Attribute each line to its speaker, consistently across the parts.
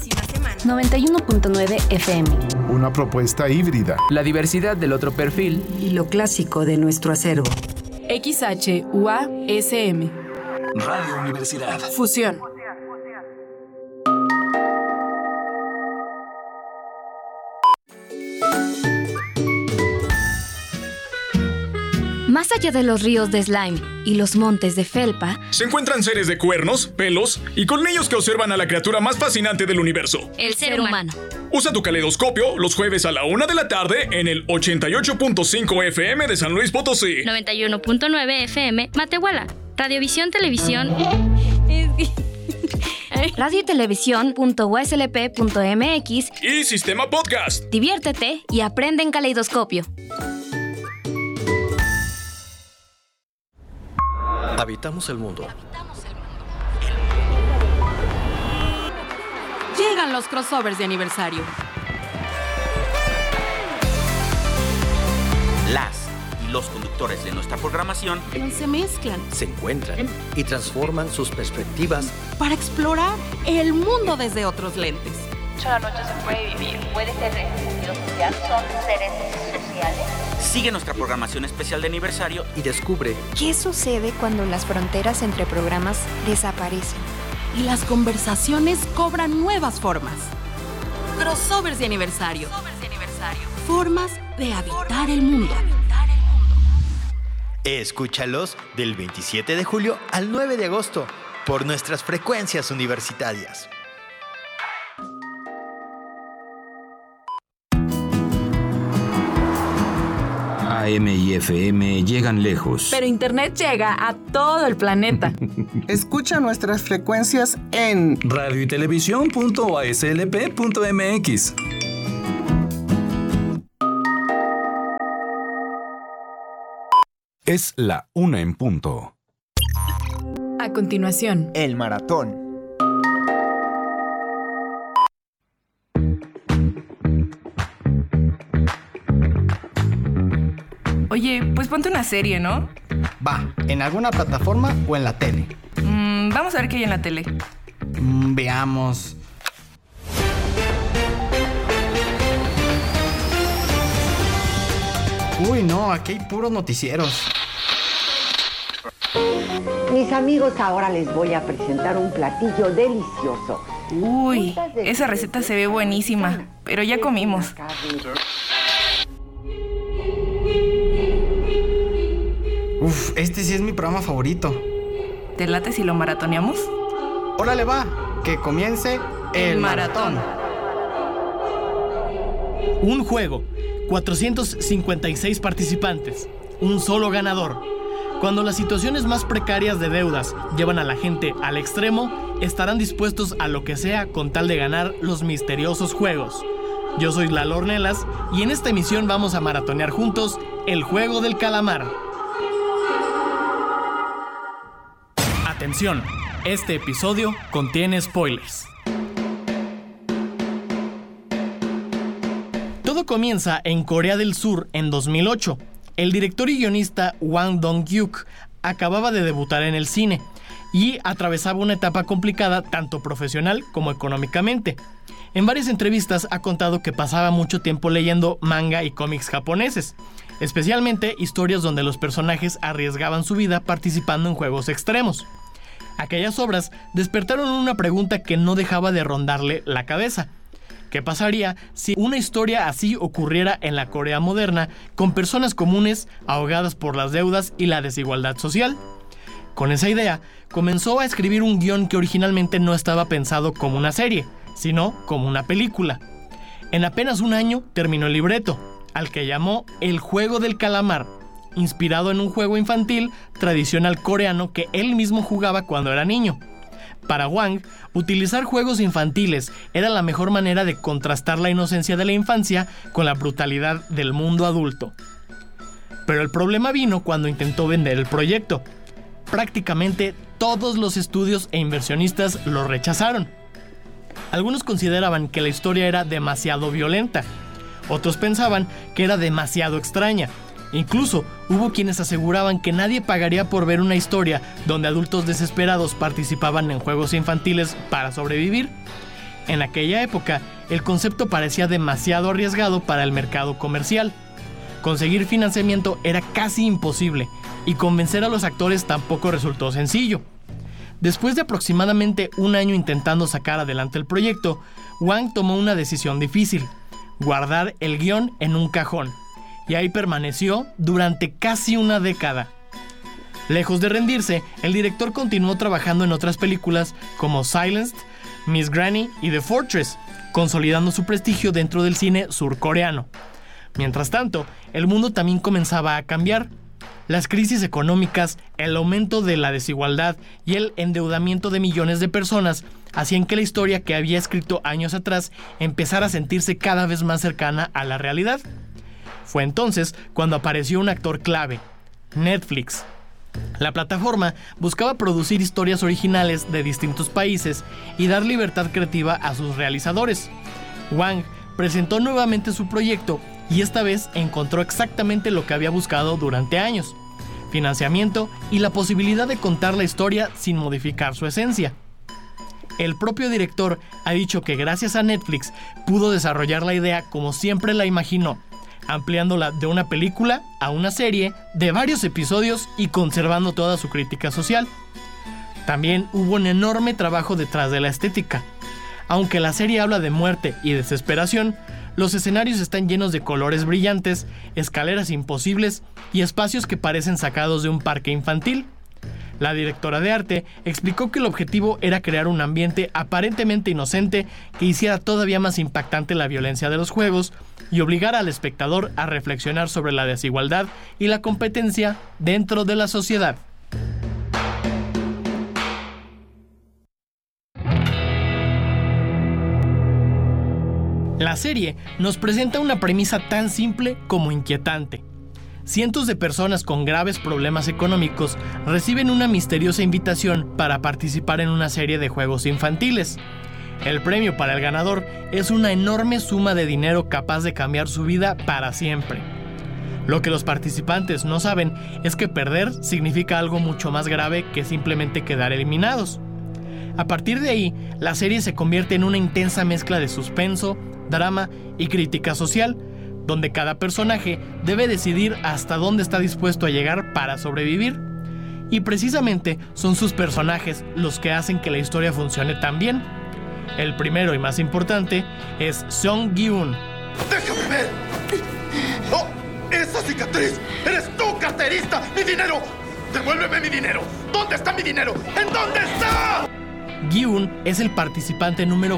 Speaker 1: próxima semana.
Speaker 2: 91.9 FM.
Speaker 3: Una propuesta híbrida.
Speaker 4: La diversidad del otro perfil.
Speaker 5: Y lo clásico de nuestro acervo.
Speaker 1: XHUASM.
Speaker 6: Radio Universidad.
Speaker 1: Fusión.
Speaker 2: Más allá de los ríos de slime y los montes de felpa,
Speaker 7: se encuentran seres de cuernos, pelos y colmillos que observan a la criatura más fascinante del universo:
Speaker 2: el ser humano.
Speaker 7: Usa tu caleidoscopio los jueves a la 1 de la tarde en el 88.5 FM de San Luis Potosí,
Speaker 2: 91.9 FM Matehuala, Radiovisión Televisión, radio y televisión.uslp.mx
Speaker 7: y Sistema Podcast.
Speaker 2: Diviértete y aprende en caleidoscopio.
Speaker 6: Habitamos el mundo.
Speaker 1: Llegan los crossovers de aniversario.
Speaker 8: Las y los conductores de nuestra programación
Speaker 1: Se mezclan
Speaker 6: Se encuentran y transforman sus perspectivas
Speaker 1: para explorar el mundo desde otros lentes.
Speaker 9: La noche se puede vivir, puede ser sentido social, son seres sociales.
Speaker 8: Sigue nuestra programación especial de aniversario
Speaker 6: y descubre
Speaker 10: ¿qué sucede cuando las fronteras entre programas desaparecen?
Speaker 1: Y las conversaciones cobran nuevas formas. Crossovers de aniversario. Formas de habitar el mundo.
Speaker 11: Escúchalos del 27 de julio al 9 de agosto por nuestras frecuencias universitarias.
Speaker 12: AM y FM llegan lejos.
Speaker 13: Pero Internet llega a todo el planeta.
Speaker 14: Escucha nuestras frecuencias en
Speaker 15: radio y televisión.uslp.mx.
Speaker 3: Es la 1 en punto.
Speaker 1: A continuación,
Speaker 11: el maratón.
Speaker 13: Oye, pues ponte una serie, ¿no?
Speaker 14: Va, ¿en alguna plataforma o en la tele?
Speaker 13: Vamos a ver qué hay en la tele.
Speaker 14: Veamos. Uy, no, aquí hay puros noticieros.
Speaker 16: Mis amigos, ahora les voy a presentar un platillo delicioso.
Speaker 13: Uy, esa receta se ve buenísima, pero ya comimos.
Speaker 14: Uf, este sí es mi programa favorito.
Speaker 13: ¿Te late si lo maratoneamos?
Speaker 14: Órale va, que comience el maratón.
Speaker 17: Un juego, 456 participantes, un solo ganador. Cuando las situaciones más precarias de deudas llevan a la gente al extremo, estarán dispuestos a lo que sea con tal de ganar los misteriosos juegos. Yo soy Lalo Ornelas y en esta emisión vamos a maratonear juntos el juego del calamar. Atención, este episodio contiene spoilers. Todo comienza en Corea del Sur en 2008. El director y guionista Hwang Dong-hyuk acababa de debutar en el cine y atravesaba una etapa complicada tanto profesional como económicamente. En varias entrevistas ha contado que pasaba mucho tiempo leyendo manga y cómics japoneses, especialmente historias donde los personajes arriesgaban su vida participando en juegos extremos. Aquellas obras despertaron una pregunta que no dejaba de rondarle la cabeza. ¿Qué pasaría si una historia así ocurriera en la Corea moderna, con personas comunes ahogadas por las deudas y la desigualdad social? Con esa idea, comenzó a escribir un guión que originalmente no estaba pensado como una serie, sino como una película. En apenas un año terminó el libreto, al que llamó El Juego del Calamar, inspirado en un juego infantil tradicional coreano que él mismo jugaba cuando era niño. Para Hwang, utilizar juegos infantiles era la mejor manera de contrastar la inocencia de la infancia con la brutalidad del mundo adulto. Pero el problema vino cuando intentó vender el proyecto. Prácticamente todos los estudios e inversionistas lo rechazaron. Algunos consideraban que la historia era demasiado violenta. Otros pensaban que era demasiado extraña. Incluso hubo quienes aseguraban que nadie pagaría por ver una historia donde adultos desesperados participaban en juegos infantiles para sobrevivir. En aquella época, el concepto parecía demasiado arriesgado para el mercado comercial. Conseguir financiamiento era casi imposible y convencer a los actores tampoco resultó sencillo. Después de aproximadamente un año intentando sacar adelante el proyecto, Wang tomó una decisión difícil: guardar el guión en un cajón. Y ahí permaneció durante casi una década. Lejos de rendirse, el director continuó trabajando en otras películas como Silenced, Miss Granny y The Fortress, consolidando su prestigio dentro del cine surcoreano. Mientras tanto, el mundo también comenzaba a cambiar. Las crisis económicas, el aumento de la desigualdad y el endeudamiento de millones de personas hacían que la historia que había escrito años atrás empezara a sentirse cada vez más cercana a la realidad. Fue entonces cuando apareció un actor clave: Netflix. La plataforma buscaba producir historias originales de distintos países y dar libertad creativa a sus realizadores. Wang presentó nuevamente su proyecto y esta vez encontró exactamente lo que había buscado durante años: financiamiento y la posibilidad de contar la historia sin modificar su esencia. El propio director ha dicho que gracias a Netflix pudo desarrollar la idea como siempre la imaginó, ampliándola de una película a una serie de varios episodios y conservando toda su crítica social. También hubo un enorme trabajo detrás de la estética. Aunque la serie habla de muerte y desesperación, los escenarios están llenos de colores brillantes, escaleras imposibles y espacios que parecen sacados de un parque infantil. La directora de arte explicó que el objetivo era crear un ambiente aparentemente inocente que hiciera todavía más impactante la violencia de los juegos y obligar al espectador a reflexionar sobre la desigualdad y la competencia dentro de la sociedad. La serie nos presenta una premisa tan simple como inquietante. Cientos de personas con graves problemas económicos reciben una misteriosa invitación para participar en una serie de juegos infantiles. El premio para el ganador es una enorme suma de dinero capaz de cambiar su vida para siempre. Lo que los participantes no saben es que perder significa algo mucho más grave que simplemente quedar eliminados. A partir de ahí, la serie se convierte en una intensa mezcla de suspenso, drama y crítica social, donde cada personaje debe decidir hasta dónde está dispuesto a llegar para sobrevivir. Y precisamente son sus personajes los que hacen que la historia funcione tan bien. El primero y más importante es Song Gi-un.
Speaker 15: ¡Déjame ver! ¡Oh! ¡Esa cicatriz! ¡Eres tú, carterista! ¡Mi dinero! ¡Devuélveme mi dinero! ¿Dónde está mi dinero? ¿En dónde está?
Speaker 17: Gi-un es el participante número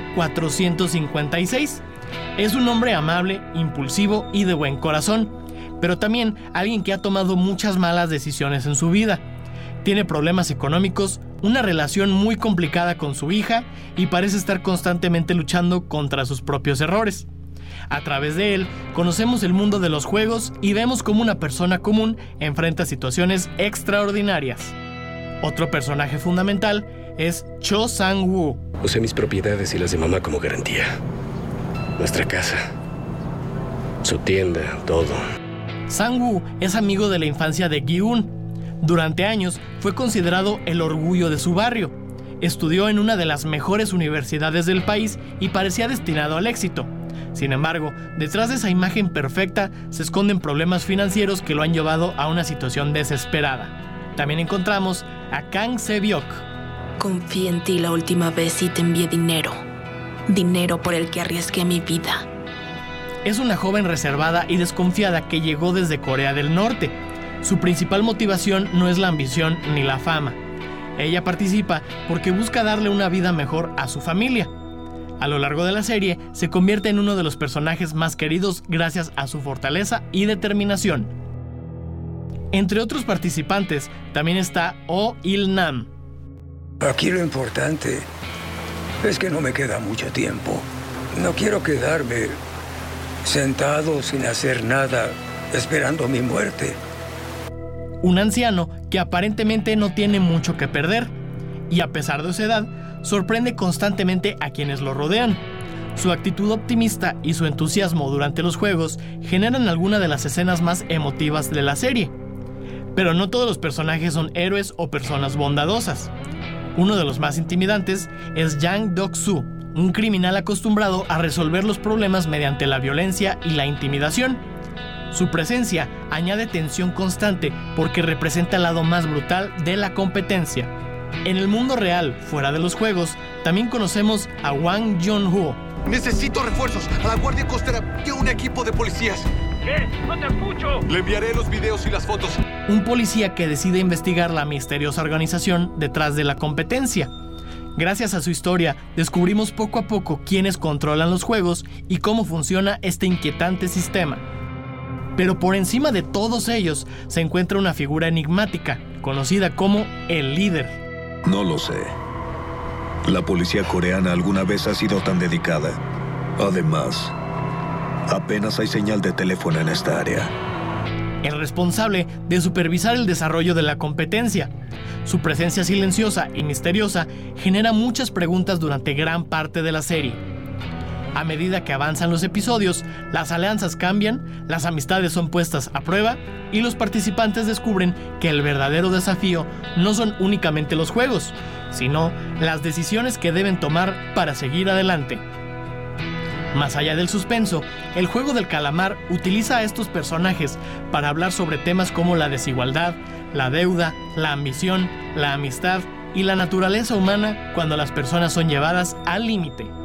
Speaker 17: 456. Es un hombre amable, impulsivo y de buen corazón, pero también alguien que ha tomado muchas malas decisiones en su vida. Tiene problemas económicos, una relación muy complicada con su hija y parece estar constantemente luchando contra sus propios errores. A través de él, conocemos el mundo de los juegos y vemos cómo una persona común enfrenta situaciones extraordinarias. Otro personaje fundamental es Cho Sang-woo.
Speaker 18: Usé mis propiedades y las de mamá como garantía. Nuestra casa, su tienda, todo.
Speaker 17: Sang-woo es amigo de la infancia de Gi-un. Durante años fue considerado el orgullo de su barrio. Estudió en una de las mejores universidades del país y parecía destinado al éxito. Sin embargo, detrás de esa imagen perfecta se esconden problemas financieros que lo han llevado a una situación desesperada. También encontramos a Kang Se-byok.
Speaker 19: Confié en ti la última vez y te envié dinero. Dinero por el que arriesgué mi vida.
Speaker 17: Es una joven reservada y desconfiada que llegó desde Corea del Norte. Su principal motivación no es la ambición ni la fama. Ella participa porque busca darle una vida mejor a su familia. A lo largo de la serie, se convierte en uno de los personajes más queridos gracias a su fortaleza y determinación. Entre otros participantes, también está Oh Il-nam.
Speaker 20: Aquí lo importante es que no me queda mucho tiempo. No quiero quedarme sentado sin hacer nada, esperando mi muerte.
Speaker 17: Un anciano que aparentemente no tiene mucho que perder, y a pesar de su edad, sorprende constantemente a quienes lo rodean. Su actitud optimista y su entusiasmo durante los juegos generan algunas de las escenas más emotivas de la serie. Pero no todos los personajes son héroes o personas bondadosas. Uno de los más intimidantes es Jang Dok-soo, un criminal acostumbrado a resolver los problemas mediante la violencia y la intimidación. Su presencia añade tensión constante porque representa el lado más brutal de la competencia. En el mundo real, fuera de los juegos, también conocemos a Wang Jun-ho.
Speaker 15: Necesito refuerzos. A la Guardia Costera y un equipo de policías.
Speaker 21: ¿Qué? ¡No te escucho!
Speaker 15: Le enviaré los videos y las fotos.
Speaker 17: Un policía que decide investigar la misteriosa organización detrás de la competencia. Gracias a su historia, descubrimos poco a poco quiénes controlan los juegos y cómo funciona este inquietante sistema. Pero por encima de todos ellos se encuentra una figura enigmática, conocida como el líder.
Speaker 22: No lo sé. La policía coreana alguna vez ha sido tan dedicada. Además, apenas hay señal de teléfono en esta área.
Speaker 17: El responsable de supervisar el desarrollo de la competencia. Su presencia silenciosa y misteriosa genera muchas preguntas durante gran parte de la serie. A medida que avanzan los episodios, las alianzas cambian, las amistades son puestas a prueba y los participantes descubren que el verdadero desafío no son únicamente los juegos, sino las decisiones que deben tomar para seguir adelante. Más allá del suspenso, el juego del calamar utiliza a estos personajes para hablar sobre temas como la desigualdad, la deuda, la ambición, la amistad y la naturaleza humana cuando las personas son llevadas al límite.